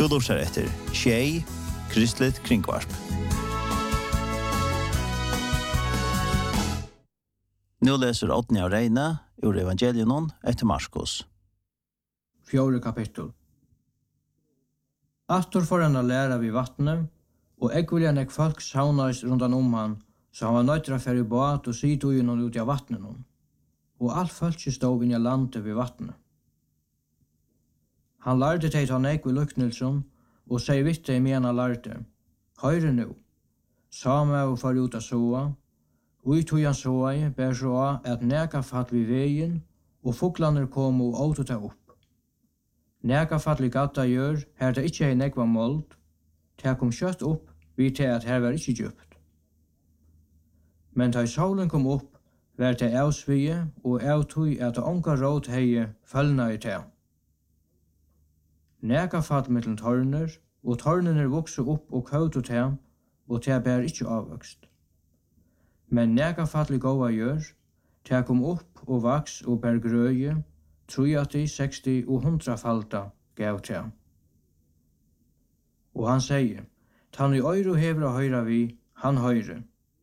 Du lurer etter Tjei, Kristelig Kringvarp. Nå leser Åtni av Reine ur Evangelion etter Marskos. 4. kapittel. Attor for han å lære vid vattnet, og vilja nek folk saunais rundan han, så han var nøyt til å fære i båt og sitte ugenom ut av vattnet noen. Og alt folk stod inn i landet vid vattnet. Han lærte teg ta nek vid luknelsen, og seg vitt deg med han lærte. Høyre nu, same og far ut av soa, og i tog han soa bær så at neka fatt vid veien, og fuglaner kom og åter ta opp. Neka fattlig gata gjør, her det ikkje hei nekva mold, ta kom kjøtt opp, vi til at her var ikkje djupt. Men da solen kom opp, var det avsvige, og avtog at onka råd heie følgna i til. Neka fatt mittel tårner, og tårnene vokse opp og køyt og til, og til bær ikkje avvokst. Men neka fattlig gåa gjør, ta kom opp og vaks og bær grøye, 30, 60 og 100 falta gav til. Og han sier, «Tann i øyre hever å høyre vi, han høyre.»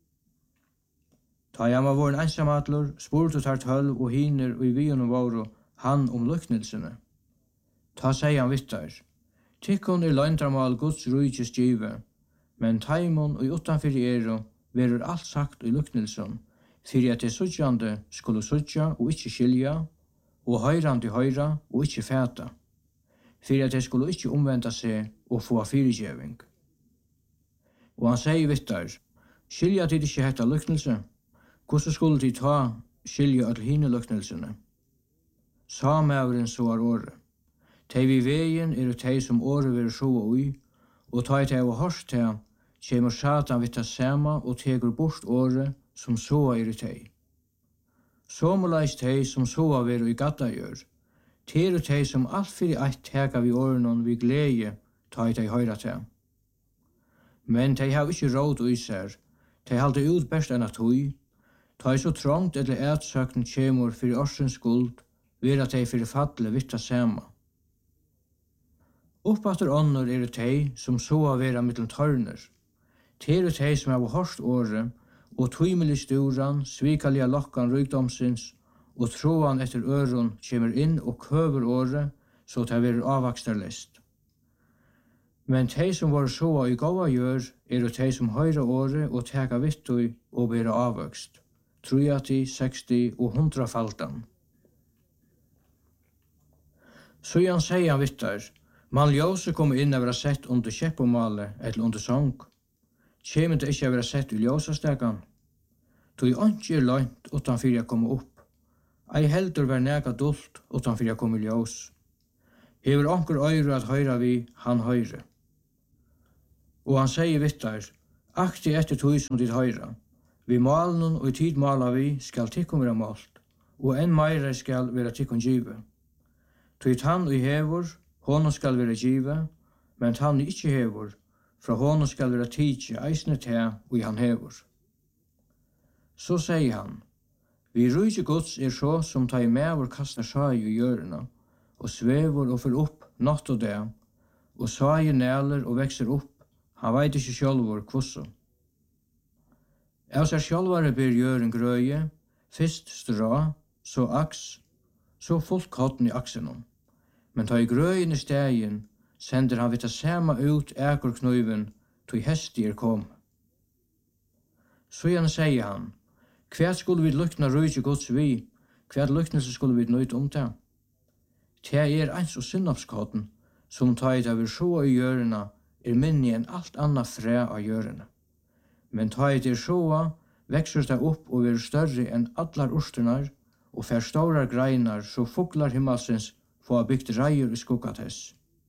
Ta jeg var våren ensamadler, spurte tar 12 og hiner og i vien og våre, han luknelsene. Ta sier han vittar, «Tikkon løgndramal Guds rujkes give, men taimon og utanfyr verur alt sagt i luknelsen, fyrir at det suttjande skulle suttja og ikkje skilja, og høyrande høyra og ikkje fæta, fyrir at de skulle ikkje omvenda seg og få fyrirgjeving. Og han sier vittar, skilja tid ikkje hetta luknelse, hvordan skulle de ta skilja at hine luknelsene? Samævren så året. Tei vi veien tei som året vil sjåa ui, og ta tei av hørst tei, kjemur Satan vitta sama og tegur bort året som såa tei. Somulais tei som soa veru i gata gjør, teru tei som alt fyrir eitt teka vi årenon vi glede ta tei høyra tei. Men tei hav ikkje råd ui ser, tei halde ut best enn at hui, ta så trångt eller ætsøkten kjemur fyrir orsens skuld, vera tei fyrir falle vitta sama. Uppaftur ånder tei som soa vera mittel tørner, teru tei som hav hårst året, og tøymelig sturan, svikalia lokkan rykdomsins, og troan etter øron kjemur inn og køver året, så det er avvakstar lest. Men tei som var soa i gåa gjør, tei som høyra året og teka vittui og bera avvøkst, 30, 60 og 100 faltan. Så han sier han vittar, man ljøse kom inn å være sett under kjeppomale eller under sång, kjemen det ikkje være sett i ljósastegan. Tog ikke løgnt utan fyrir jeg komme opp. Ei heldur var nega dult utan fyrir jeg komme i ljós. Hever onker øyre at høyra vi, han høyre. Og han sier vittar, akti etter tog som ditt høyra. Vi malen og i tid maler vi skal tikkum være malt, og enn meire skal være tikkum give. Tog tann og hever, honom skal være give, men tann ikkje hever, fra honom skal være tidsi eisne te og han hever. Så sier han, vi rujke gods så som ta i mever kastar sag i gjørena, og svever og fyr opp natt og det, og sag næler og vekser opp, han veit ikkje sjálvor kvosso. Av seg sjálvare ber gjøren grøye, fyrst stra, så aks, så fullt kotten i aksenom. Men ta i grøyen i stegin, sender han vitta sama ut ekorknøyven til hestir kom. Så igjen sier han, hva skulle vi lukna rujke gods vi, hva luknelse skulle vi nøyt til? Det eins og synnapskotten, som ta i det vi sjåa i gjørena, minni enn alt anna fræ av gjørena. Men ta i det sjåa, vekser det opp og er større enn allar ursternar, og fær stora greinar, så fuglar himmelsens få byggt reier i skuggatess.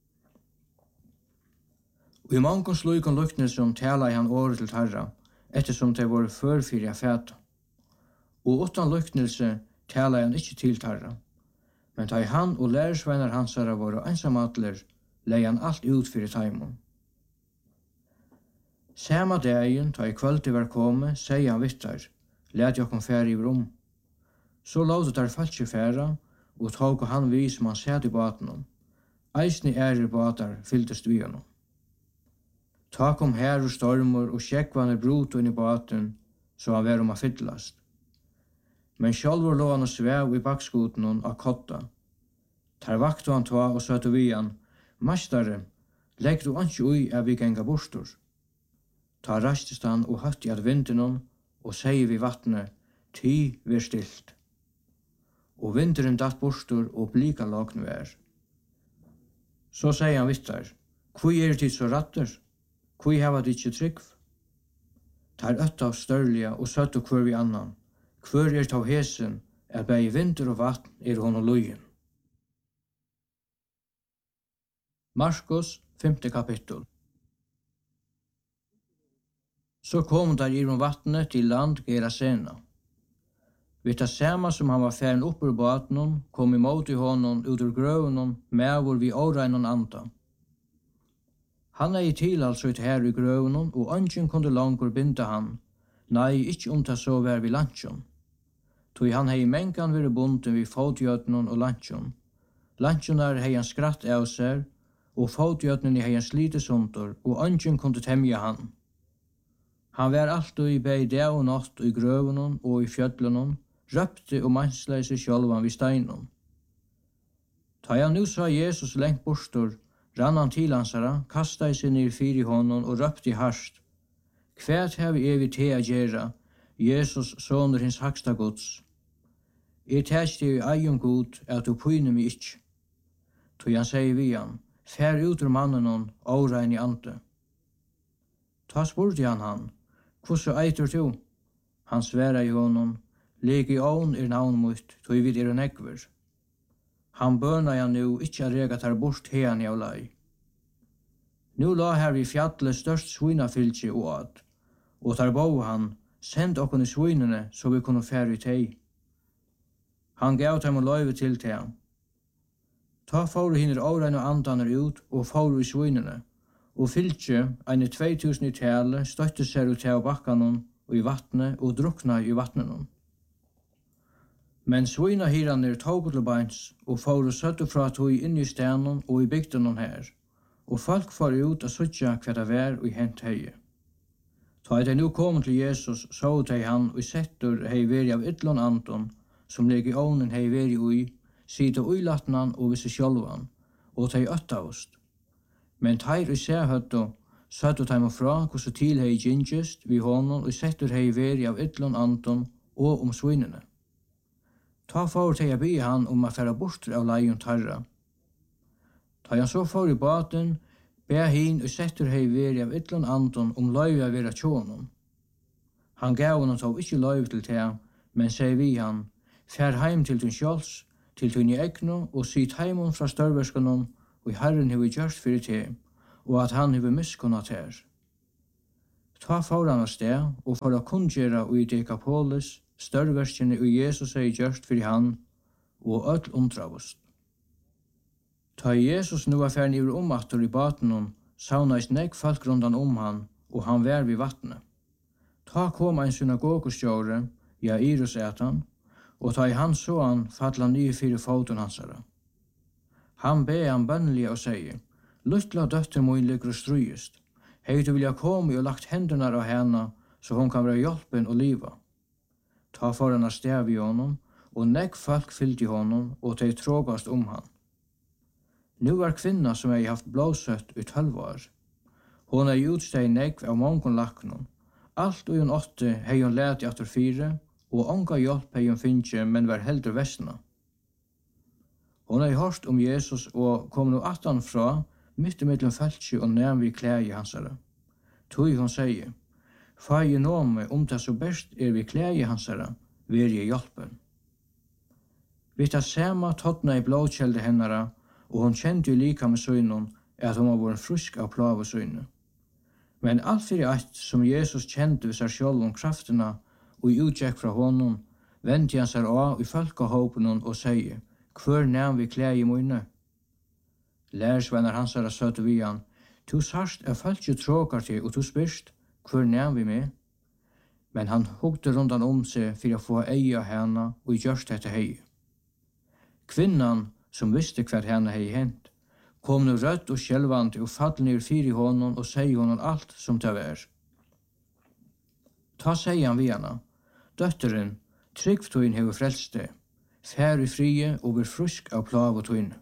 Og i mangon slukon luknelsen tala i han året til tarra, ettersom det var førfyrir fæta. Og utan luknelse tala han ikkje til tarra. Men ta i han og lærersveinar hansara var einsamadler, lei han alt ut fyrir taimon. Sama dagen, ta i kvöldi var komme, sier han vittar, let jokkom færa i rom. Så låt der falskje færa, og tog han vi som han sett i baten om. Eisne ære båtar fylltest vi honom. Ta kom her og stormur og skjekkvane brot inn i båten, så han var om a fyllast. Men sjálfur lå han og svev i bakskuten av kotta. Tar vaktu han ta og søtte vi han, «Mastare, legg du anki ui av vi genga bostur?» Ta rastist han og høtti at vinden og segi vi vattnet, «Ty ver stilt». Og vinderen datt bostur og blika lagn vær. Så segi han vittar, «Hvor tid så ratter? Hvor hava dit ikkje tryggv?» Tar øtta av størlige og søtte hver vi annan. Hver ta hesen, at bei vinter og vatn hon og lujen. Markus, 5. kapittel. Så kom der i vattnet til land Gerasena. Vid det samme som han var færen opp ur båten, kom imot i honom ut ur grøven med hvor vi åregnen anda. Han i tilhalsut her i grøven, og ønsken kunde langur binda han. Nei, ikkje ta så vær vi lantjon. Tog han hei mengan vire bunden vi fotgjøtnen og lantjon. Lantjonar hei han skratt av seg, og fotgjøtnen hei han slites under, og ønsken kunde temja han. Han var alltid i bei dag og natt i grøven og i fjøtlen, røpte og mansleis i sjálvan vid steinen. Ta han nu sa Jesus lengt bostor, rann han til hansara, kastet seg ned fyr i honom og røpte harst. Kvært hevi evig te a gjerra, Jesus, sonur hins haksta gods. Tæst i eion god, at du pyne mi ikkje. Tog han seg vi han, fær ut ur mannen årein i ante. Ta spurte han, hvordan eitur du? Han sværa i honom, legion navn mot, tog vid negver. Han bøna jeg nu ikkje rega tar bort hean i av lei. Nu la her vi fjallet størst svinafylgje og ad, og tar bo han, send okkon i svinene, så vi kunne fære i teg. Han gav dem og løyve til teg. Ta fåru hinner årein og andaner ut, og fåru i svinene, og fylgje, eine 2000 i tale, støtte seg ut av bakkanon, og i vattnet, og drukna i vattnenon. Men svina hiranir tog til beins, og fåru søttu fra tog inn i stenen og i bygdenon her, og folk får ut og suttja hva det var og i hent heie. Ta de nu kom til Jesus, så de han og settur hei veri av ytlon anton, som legionen hei veri ui, sida uilatnan og visse sjolvan, og de øttaust. Men teir i sehøttu, søttu de fra hvordan til hei gingest vi honom og settur hei veri av ytlon anton og svinene. Ta for til jeg be han a færa bort av leion tarra. Ta han så for i baten, be hin og settur hei veri av ytlon anton løyve vera tjonon. Han gav honom tog ikkje løyve til teg, men seg vi han, fær heim til tun sjåls, til tun i egno, og sit heimon fra størverskanon, og Herren hever gjørst fyrir teg, og at han hever miskunnat her. Ta for han av sted, og for å kunngjera i Dekapolis, størverskene og Jesus er gjørst fyrir han, og öll undravust. Ta Jesus nu var færen iver atter i batenon, saunaist negg folk rundan han, og han vær vid vattnet. Ta kom ein synagogostjóre, Jairus han, og ta i han så han falla nye fyrir foten hansara. Han be han bønnelig og segi, «Luttla døtter mun ligger og strujist. Hei du vilja komme og lagt hendurna av henne, så hon kan være hjelpen og liva.» Ta for han av stev i honom, og negg folk fyllt i honom, og de trågast han. Nu var kvinna som hei haft blåsøtt i 12 år. Hon hei utsteg negg av mongon laknon. Alt og hun 8 hei hun let i atter 4, og onga hjelp hei hun finnje, men var heldre vestna. Hon hei hørt Jesus og kom nu atan fra, mitt i middelen feltje og nevn vi klæi hansara. Tui hon segi, «Fai nome det så best vi klæi hansara, veri i hjelpen.» Vitt at sema tådna i blåkjelde hennara, og hon kjente jo lika med søgnon, at hon var frisk av plave søgne. Men alt fyrir eitt som Jesus kjente ved seg sjálv kraftina, og utgjekk fra honom, vendte han seg av i folkahåpen og segi, «Hver nevn vi klæi i munne?» Lærsvenner hansara søtte vi han, «Tu sarst fölkje tråkar til, og tu spyrst, hver nevn vi med?» Men han hugde rundan seg for å få eia henne og gjørst dette hei. Kvinnan, som visste hver henne hei hent, kom nu rødt og skjelvande og fall ned fyri honom og seg honom alt som det var. Ta seg han vi henne, døtteren, tryggvtøyen hever frelste, fær i frie og blir frusk av plav og tøyen.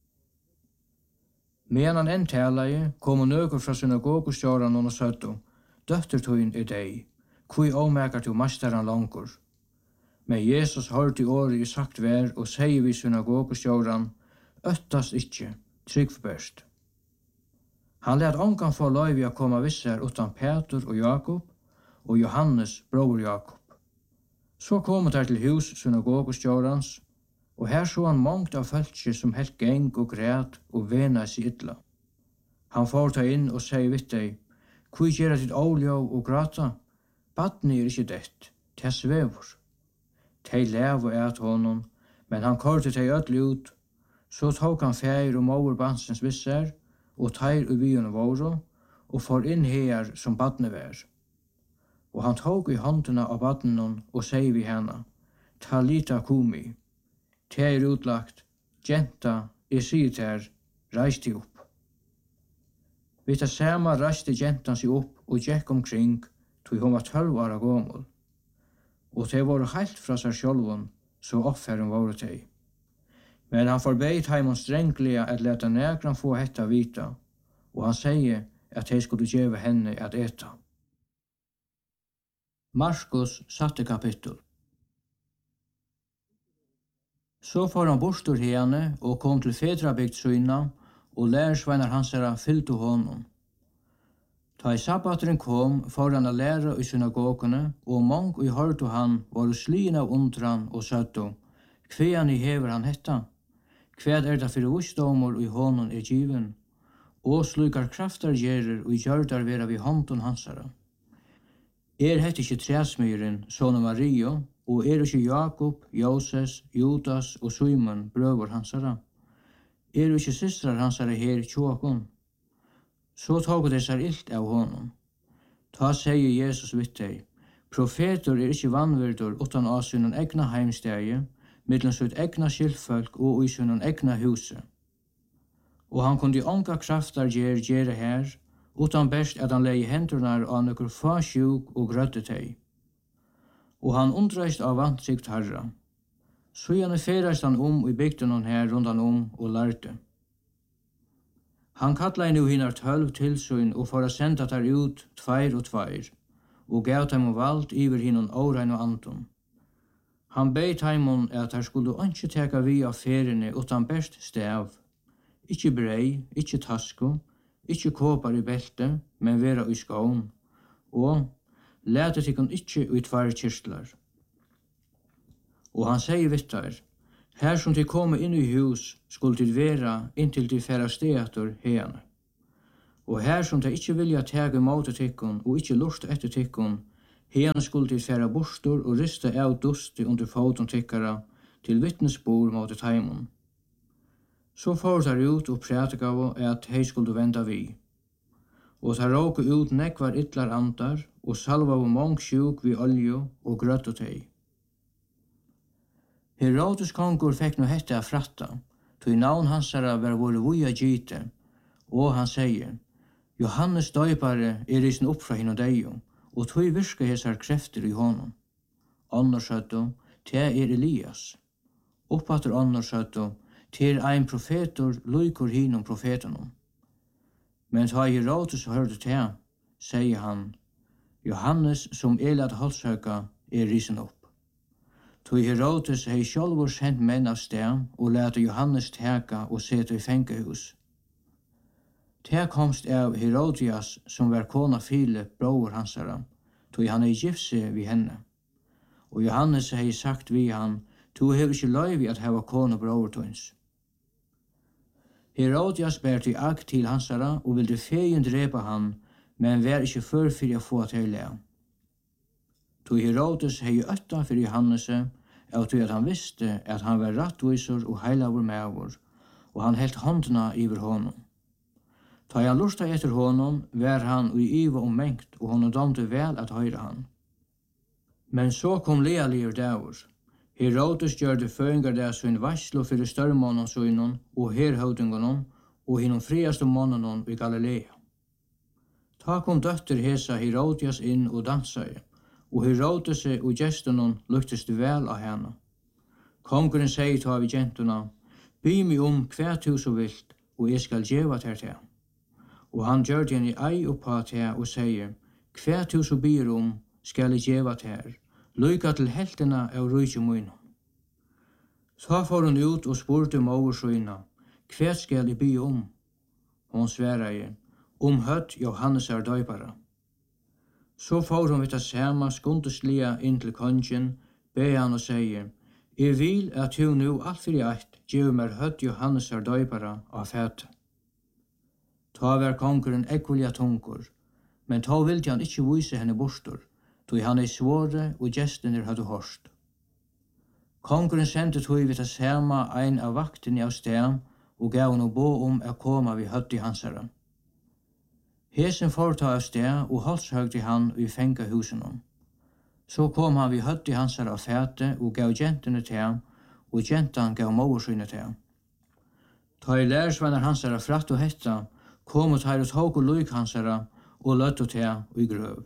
Medan han enn talaje, kom og nøker fra synagogostjåren og søtto, døttertøyen deg, kui omekar til masteren langur. Men Jesus hørte året i sagt vær og sier vi synagogostjåren, øttast ikkje, tryggvbørst. Han let ongan få løyvi å komme visser utan Peter og Jakob og Johannes, bror Jakob. Så kom han til hus synagogostjårens, og her så han mångt av fölkje som helt geng og græt og vena seg illa. Han får ta inn og sier vidt deg, kui gjerra ditt åljå og grata? Badni ikkje dett, te svevur. Tei lev og et honom, men han korte tei ødel ut, så tok han feir og mover bansens visser, og teir og byen våro, og får inn her som badne vær. Og han tok i håndene av badnen og sier vi henne, Talita kumi, te utlagt, Genta, jeg sier ter, reis deg opp. Vid det samme reiste gentan seg opp og gikk omkring, tog hun var 12 år gammel. Og de var helt fra seg sjølven, så offeren var de. Men han forbeit heimon strenglige at leta negran få hetta vita, og han sier at de skulle gjeve henne at eta. Markus 7. kapittel. Så får han bort ur henne og kom til Fedrabygd syna, og lærersveinar hansara fylltu honom. Ta i sabbateren kom, får han a læra i synagogene, og mong i hørtu han var slien av undran og søttu. Kvean i hever han hetta? Kvad det fyrir visdomur i honom given? Og slukar kraftar gjerer og gjørdar vera vi hånden hansara. Hett ikkje træsmyren, sonen Mario, og ikkje Jakob, Joses, Judas og Simon, brøver hansara? Ikkje systrar hansara her tjåkon? Så tog det seg ilt av honom. Ta sier Jesus vidt deg, profeter ikkje vannverdur utan av synen egna heimstegi, mittlen sitt egna skilfolk og i synen egna huset. Og han kunde onga kraftar gjere her, utan best at han leie hendurnar av nokkur fa sjuk og grødde teg. Og han undreist av vantsikt herra. Så gjerne ferast han i bygden her rundan og lærte. Han kallar nu hinar 12 tilsyn og for å senda der ut 2 og 2, og gav dem vald iver hinon årein og anton. Han beit heimon at her skulle ikke teka vi av feriene utan best stav, ikkje brei, ikkje tasko, ikkje kåpar i belte, men vera i skån, og lete tikkun ikkje ut 2 kirstlar. Og han sier vittar, her som de komme inn i hus, skulle de vera inntil de færa steator hene. Og her som de ikkje vilja tege mot tikkun og ikkje lust etter tikkun, hene skulle de færa bostor og rista av dusti under foton tikkara til vittnesbor mot taimon. Så får de ut og prætikav at hei skulle venda vi. Og de råke ut nekvar ytlar andar og salva av mong sjuk vi olje og grøtt og tei. Herodes kongur fekk no hette av fratta, tog navn hansara var vore vuja gyte, og han sier, Johannes døypare isen opp fra hinn og deio, og tog virka hesar krefter i honom. Annor søtto, te Elias. Oppater annor søtto, te ein profetor luikur hinom profetenom. Men ta Herodes hørte te, sier han, Johannes som elad halshøka isen opp. Tog Herodes hei sjálvur sendt menn av sted og lete Johannes teka og sete i fengehus. Te komst av Herodias som var kona Filip, bror hansara, tog han hei gifse vi henne. Og Johannes hei sagt vi han, tu hever ikkje løyvi at heva kona bror tøyns. Herodias ber til ag til hansara og vilde feien drepa han, men var ikkje før fyrir å få til le. Tog Herodes hei øtta fyrir Johannese, av tog at han visste at han var rattvisor og heilavur mevor, og han helt håndna iver honom. Ta han lusta etter honom, var han i iva mengt, og honom domte vel at høyre han. Men så kom lealier davur. Herodes gjørde føringar der sin varslo fyrir størmånen synon og herhøvdingonon, og hinnom friaste månenen i Galilea. Ta kom døtter hesa Herodias inn og dansaði, og Herodes og gestenen luktest vel av henne. Kongeren sier ta vi gentuna, by mig hva du så vilt, og jeg skal gjeva til det. Og han gjør den i ei oppa til og sier, hva du så byr skal jeg gjeva til, lyka til heltena av rujtje møyna. Så får hun ut og spurte oversøyna, hva skal jeg by Hon sverige, høtt Johannes døypara. Så får hun vita sama skundeslia inn til kongen, be han og sier, jeg vil at du nu alt fyrir eitt gjør mer høtt Johannes døypara av fæte. Ta var kongeren ekkulja tungur, men ta vildi han ikkje vise henne bostur, tog han svåre og gestene hadde hørst. Kongeren sendte tog vita sama ein av vaktene av sted, og gav henne bo å koma vi høtt i hansara. Hesen forta av sted og halshøgde han i fengahusen. Så kom han vi høtt i hansara av fæte og gav gentene til ham, og gentan gav modersyne til ham. Ta i lærersvenner hansara fratt og hetta, kom og tar og tog og lyk hansara, og løtt og til i grøv.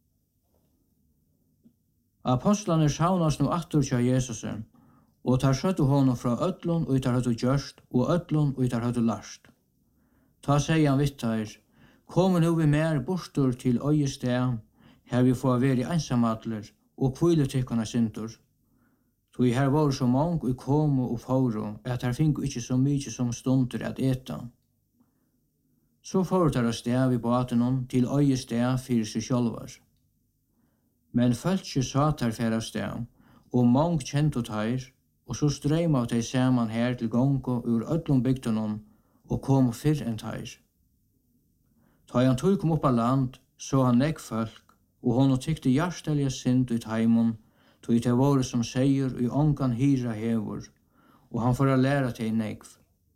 Apostlene saunast nu attur tja Jesus, og tar skjøttu honom fra öllun og tar høttu gjørst, og öllun og tar høttu larst. Ta sier han vittar, kom nu vi mer bostur til øyested, her vi får være einsamadler, og kvile tikkana sindur. Så her var så mange i komo og fåro, at her fingu ikkje så mykje som stunder at eta. Så foretar av sted vi baten til øyested fyrir seg sjálvar. Men fölkje satt her fyrir av sted, og mange kjent og teir, og så strøym av dei saman her til gongo ur öllum bygdunum, og kom fyrr enn teir. Ta han tog kom opp av land, så han nekk folk, og hon tykte hjertelja synd ut heimon, tog det våre som seier i ongan hyra hevor, og han får læra til nekv.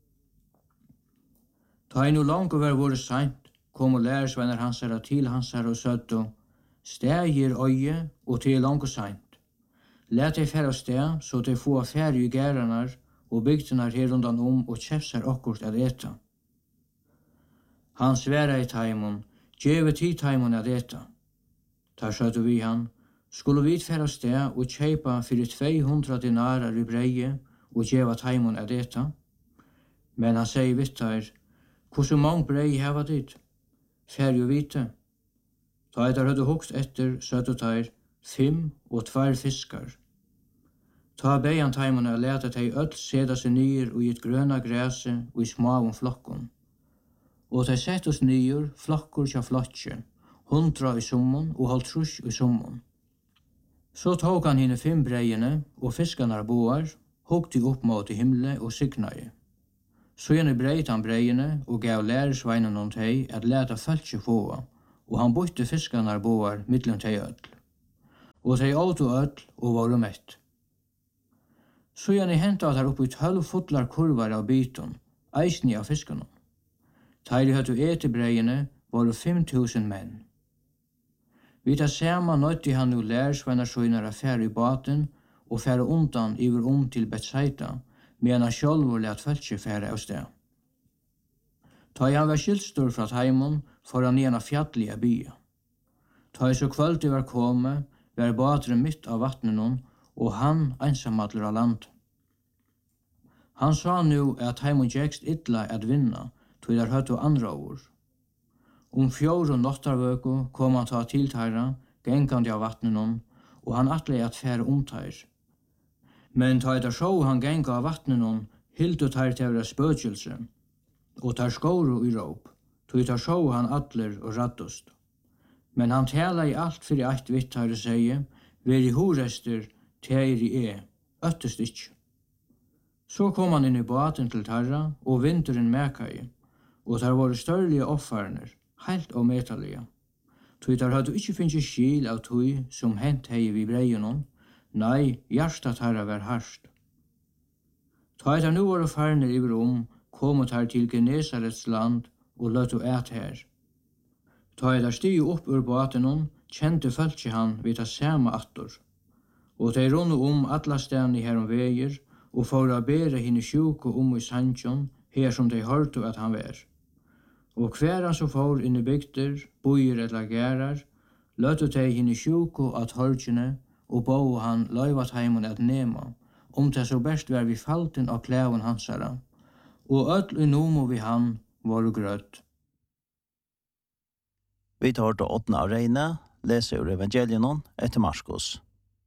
Ta han no langt over våre seint, kom og lærersvenner hansara til hansara og søtto, steg gir øye, og til langt seint. Læt dei færa steg, så de få affæri i gæranar, og bygdenar her undan og kjefsar okkurt at eta. Han sværa i taimon, djeve tid taimon at eta. Ta skjøttu vi han, skulle vi færa steg og kjeipa fyrir 200 dinarar i breie og djeva taimon at eta. Men han sier vittar, hvordan mange brei heva dit? Fær jo vite. Ta etter hadde hugst etter, søttu tar, 5 og 2 fiskar. Ta beian taimon a leta tei öll seda seg nyer og i et grøna græse og i smaun flokkon. Og tei sett oss nyer, flokkur tja flotje, 100 i summon og 50 i summon. Så tok han hine 5 breiene og fiskanar boar, hugti opp mot i himle og signai. Så gjerne breit han breiene og gav lærersveinen tei at leta fölkje fåa, og han bytte fiskanar boar mittlen tei öll. Og tei åtu öll og varu mett. Så gjerne henta at her oppi 12 fotlar kurvar av byton, eisni av fiskanum. Teiri høttu eti breiene varu 5000 menn. Vita sama nøtti han nu lærersveinar søgnar affæra i baten og færa undan iver til Betsaida, medan han sjálfur let fölkje færa av sted. Ta han var skilstur fra heimon, for han igjen av fjallige bya. Ta så kvöldi var komme, var bateren mitt av vattnenon, og han einsamadler av land. Han sa nu at heimon gjekst illa at vinna, tog der høttu andra år. 4 nottarvøku kom han ta tiltæra, gengandi av vattnenon, og han atle at fære omtær. Men ta der sjå han genga av vattnenon, hildu tær til vera spøkjelse, og tar skåru i råp, tog der sjå han atler og rattust. Men han tala i alt fyrir eitt vittar og seie, veri horester teiri öttust ikkje. Så kom han inn i baten til tarra, og vinteren mekai, og der var størlige offarner, heilt og metalige. Tog der hadde ikkje finnst skil av tog som hent hei vi breiunon, nei, hjärsta tarra var harst. Ta der nu var farner iver kom tar til Genesarets land og løttu et her. Ta der stig opp ur batenon, kjente fölkje han vid ta sama attor. Og de runde alla stedene her veier, og for å bere henne sjuke i Sanchon, her som de hørte at han var. Og hver han som får inn i bygder, bojer eller gærar, løtte de henne sjuko at hørgjene, og bo han løyvat heimen at nema, det så best var vi falten av klæven hansara, og ødel i nomo vi han var grøtt. Vi tar til 8. av Reine, leser ur evangelien etter Marskos.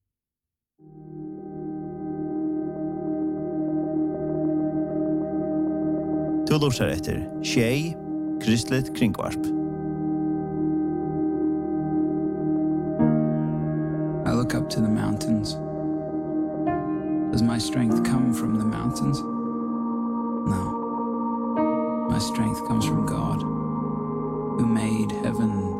Du lortar etter Tjei, Kristligt Kringvarp. I look up to the mountains. Does my strength come from the mountains? No. My strength comes from God, who made heaven